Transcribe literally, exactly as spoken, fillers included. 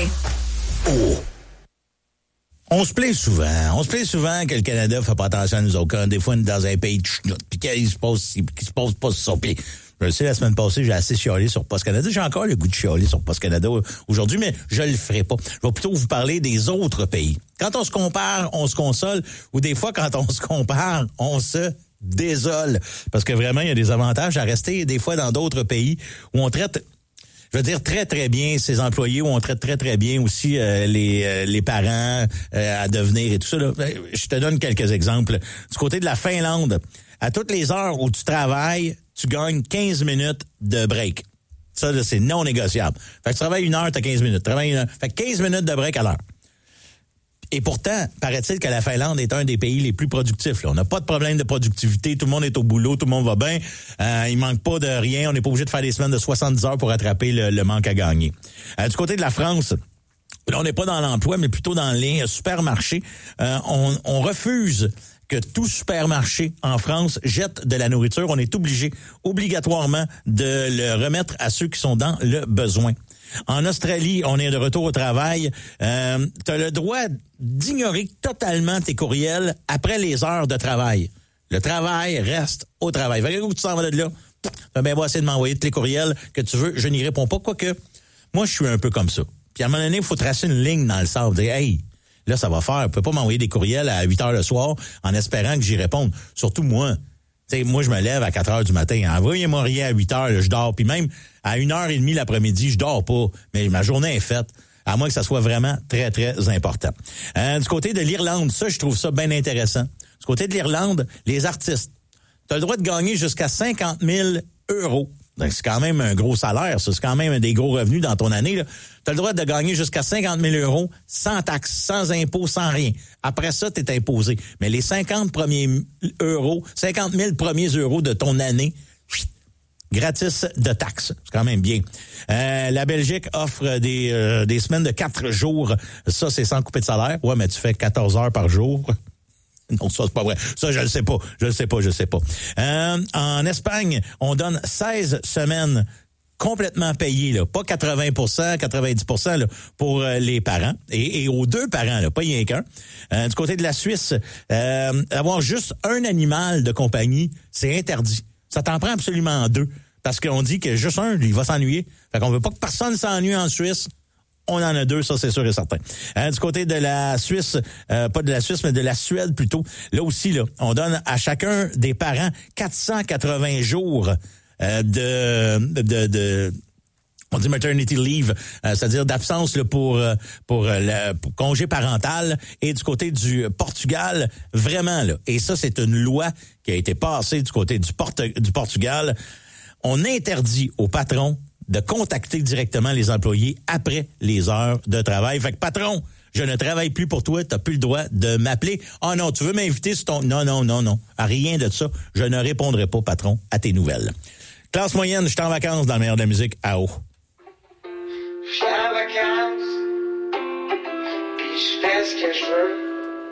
Play. Oh! On se plaint souvent. On se plaint souvent que le Canada ne fait pas attention à nous autres. Des fois, on est dans un pays de chenoute, puis qu'il se passe, qu'il se passe pas ça. Puis, je le sais, la semaine passée, j'ai assez chialé sur Post Canada. J'ai encore le goût de chialer sur Post Canada aujourd'hui, mais je le ferai pas. Je vais plutôt vous parler des autres pays. Quand on se compare, on se console, ou des fois, quand on se compare, on se désole. Parce que vraiment, il y a des avantages à rester des fois dans d'autres pays où on traite, je veux dire, très, très bien ses employés, où on traite très, très bien aussi euh, les euh, les parents euh, à devenir et tout ça. Là. Je te donne quelques exemples. Du côté de la Finlande, à toutes les heures où tu travailles, tu gagnes quinze minutes de break. Ça, là, c'est non négociable. Fait que tu travailles une heure, tu as quinze minutes. Tu travailles une heure. Fait que quinze minutes de break à l'heure. Et pourtant, paraît-il que la Finlande est un des pays les plus productifs. Là. On n'a pas de problème de productivité. Tout le monde est au boulot. Tout le monde va bien. Euh, il manque pas de rien. On n'est pas obligé de faire des semaines de soixante-dix heures pour rattraper le, le manque à gagner. Euh, du côté de la France, là, on n'est pas dans l'emploi, mais plutôt dans les supermarchés. Euh, on, on refuse que tout supermarché en France jette de la nourriture. On est obligé, obligatoirement, de le remettre à ceux qui sont dans le besoin. En Australie, on est de retour au travail. Euh, tu as le droit d'ignorer totalement tes courriels après les heures de travail. Le travail reste au travail. Fait que où tu s'en vas de là, ben, va essayer de m'envoyer tous les courriels que tu veux. Je n'y réponds pas. Quoique, moi, je suis un peu comme ça. Puis à un moment donné, il faut tracer une ligne dans le sable. Dire, hey, là, ça va faire. Vous pouvez pas m'envoyer des courriels à huit heures le soir en espérant que j'y réponde. Surtout moi. T'sais, moi, je me lève à quatre heures du matin. Envoyez-moi rien à huit heures, là, je dors. Puis même à une heure trente l'après-midi, je dors pas. Mais ma journée est faite. À moins que ça soit vraiment très, très important. Euh, du côté de l'Irlande, ça, je trouve ça bien intéressant. Du côté de l'Irlande, les artistes. Tu as le droit de gagner jusqu'à cinquante mille euros. Donc, c'est quand même un gros salaire, ça. C'est quand même des gros revenus dans ton année. Tu as le droit de gagner jusqu'à cinquante mille euros sans taxes, sans impôts, sans rien. Après ça, tu es imposé. Mais les cinquante premiers euros, cinquante mille premiers euros de ton année, gratis de taxes. C'est quand même bien. Euh, la Belgique offre des, euh, des semaines de quatre jours. Ça, c'est sans couper de salaire. Ouais, mais tu fais quatorze heures par jour. Non, ça, c'est pas vrai. Ça, je le sais pas. Je le sais pas, je le sais pas. Euh, en Espagne, on donne seize semaines complètement payées, là. Pas quatre-vingts pour cent, quatre-vingt-dix pour cent, là, pour euh, les parents. Et, et aux deux parents, là, pas rien qu'un. Euh, du côté de la Suisse, euh, avoir juste un animal de compagnie, c'est interdit. Ça t'en prend absolument deux. Parce qu'on dit que juste un, il va s'ennuyer. Fait qu'on veut pas que personne s'ennuie en Suisse. On en a deux, ça c'est sûr et certain. Euh, du côté de la Suisse, euh, pas de la Suisse, mais de la Suède plutôt, là aussi, là, on donne à chacun des parents quatre cent quatre-vingts jours euh, de, de, de, on dit maternity leave, euh, c'est-à-dire d'absence là, pour euh, pour, euh, le, pour congé parental. Et du côté du Portugal, vraiment là. Et ça, c'est une loi qui a été passée du côté du, Porte, du Portugal. On interdit aux patrons de contacter directement les employés après les heures de travail. Fait que patron, je ne travaille plus pour toi, t'as plus le droit de m'appeler. Ah oh non, tu veux m'inviter sur ton... Non, non, non, non. À rien de ça. Je ne répondrai pas, patron, à tes nouvelles. Classe moyenne, je suis en vacances dans le meilleur de la musique à eau. Je suis en vacances, puis je fais ce que je veux.